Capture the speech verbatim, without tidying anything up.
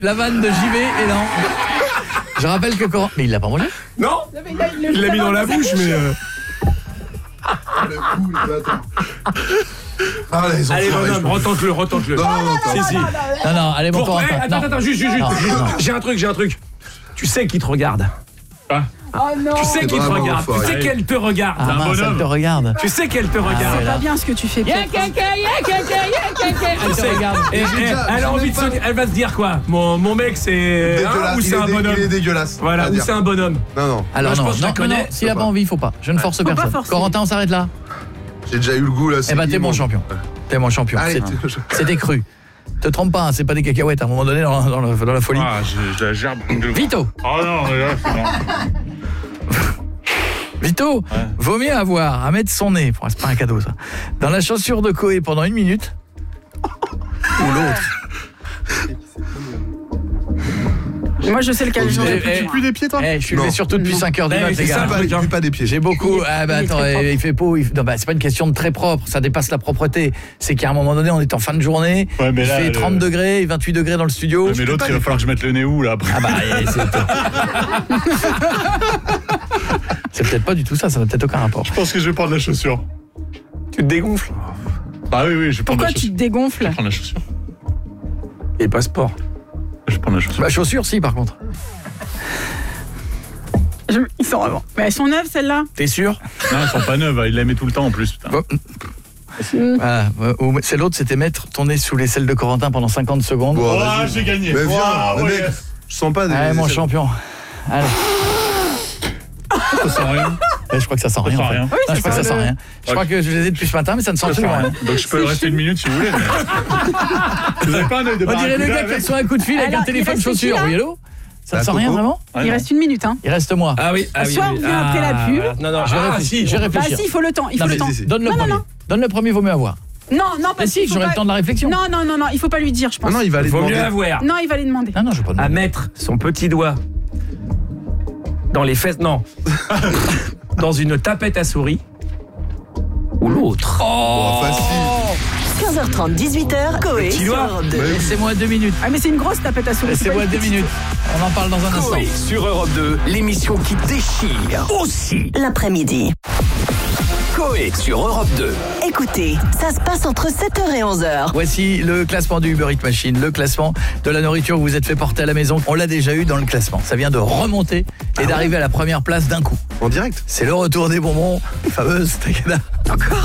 La vanne de J V est lent. Je rappelle que Corentin... Mais il l'a pas mangé? Non, il l'a mis dans la bouche, mais... Euh... Le coup, attends. Ah, là, ils ont allez, foiré, bonhomme, retente-le, retente-le. Non, non, non, si, si. Non, non, allez, mon Pour... Corentin. Eh, attends, non. attends, juste, juste, Non, juste. non. J'ai un truc, j'ai un truc. Tu sais qui te regarde. Ah. Oh non. Tu sais qui te vraiment regarde. Tu enfoiré. sais qu'elle te regarde. Ah, mince, elle te regarde. Tu sais qu'elle te Ah, regarde. C'est pas bien ce que tu fais. Y'a quelqu'un, y'a quelqu'un, y'a quelqu'un. Elle Tu te sais, regarde. et- et- déjà- elle j'ai a envie même de pas- se... Elle va se dire quoi? Mon, mon mec, c'est... hein, Dégueulasse, ou il c'est est un dé- bonhomme? il est dégueulasse. Voilà, on va ou dire. c'est un bonhomme. Non, non, Alors Moi, je non, pense que je non, la connais. non, s'il a pas envie, il faut pas. Je ne force Faut pas personne. forcer. Corentin, on s'arrête là. j'ai déjà eu le goût là. Eh ben, t'es mon champion. T'es mon champion. Allez, C'est- C'était cru. Te trompe pas, hein, c'est pas des cacahuètes à un moment donné dans, dans, le- dans la folie. Ah, je, je la gerbe. Vito, Oh non, mais là, c'est bon. Vito, Ouais. vaut mieux avoir à mettre son nez, bon, c'est pas un cadeau ça, dans la chaussure de Koé pendant une minute ou l'autre. Moi, je sais lequel Oh, j'aurais eh, pu. eh, plus des pieds toi? Eh, je suis Non. levé surtout depuis Non. cinq heures du Eh, mat, c'est les ça, gars. le truc, hein. Plus pas des pieds. J'ai beaucoup. Il est- Ah bah il est attends, très propre. il fait beau. Il... Non bah c'est pas une question de très propre. Ça dépasse la propreté. C'est qu'à un moment donné, on est en fin de journée. Ouais, mais il là, fait le- trente degrés, vingt-huit degrés dans le studio. Ouais, mais l'autre, il va falloir que je mette le nez où, là, après? Ah bah eh, c'est c'est peut-être pas du tout ça. Ça n'a peut-être aucun rapport. Je pense que je vais prendre la chaussure. Tu te dégonfles. Ah oui, oui, je vais prendre Pourquoi la tu chaussure. te dégonfles? Je vais prendre la chaussure. Et passeport. Je vais prendre la chaussure. Ma chaussure, si par contre. Je- Ils sont vraiment. Mais elles sont neuves celles-là. T'es sûr? Non, elles sont pas neuves, il la met tout le temps en plus. Putain. Bon. Voilà. Ou- C'est l'autre, c'était mettre ton nez sous les selles de Corentin pendant cinquante secondes. Bon, Ah, vas-y. j'ai gagné. Mais viens, Ouah, le ouais. mec, je sens pas des. Allez, mon champion. Allez. Ça sent rien. Eh, je crois que ça sent rien. sent en fait. rien. Non, je crois que ça sent rien. Je crois que je les ai depuis ce matin, mais ça ne sent Ça sent absolument rien. rien. Donc je peux rester une minute si vous voulez. mais- Vous avez pas un œil de On dirait le barracuda gars qui avec reçoit un coup de fil avec Alors, un il téléphone reste chaussure. qui, là Oui, hello? Ça ne Ah, sent rien Coco. vraiment? Ah, Il non. reste une minute, hein. Il reste moi. Ah oui, ah oui. Soit oui. on vient après la pub. Ah, Non, non, Je ah, réfléchis, si. je Bah réfléchis. si, il faut le temps. Il faut Non, le mais temps. si, si. donne le Non, non, premier. non. Donne le premier, vaut mieux avoir. Non, non, Bah parce si, qu'il faut j'aurai pas- le temps de la réflexion. Non, non, non, non, il faut pas lui dire, je pense. Non, non, il va aller Vaut mieux demander. avoir Non, il va les demander. Non, non, je vais pas à demander. mettre son petit doigt dans les fesses, non, dans une tapette à souris ou l'autre. Oh, facile. quinze heures trente, dix-huit heures, Koé Petit sur doigt. Europe deux. Laissez-moi deux minutes. Ah, mais c'est une grosse tapette à souris. c'est Laissez-moi pas une deux petite. minutes. On en parle dans un instant. Koé sur Europe deux, l'émission qui déchire aussi. L'après-midi. Koé sur Europe deux. Écoutez, ça se passe entre sept heures et onze heures. Voici le classement du Uber Eats Machine, le classement de la nourriture que vous êtes fait porter à la maison. On l'a déjà eu dans le classement. Ça vient de remonter et d'arriver à la première place d'un coup. En direct. C'est le retour des bonbons, fameuse Takeda.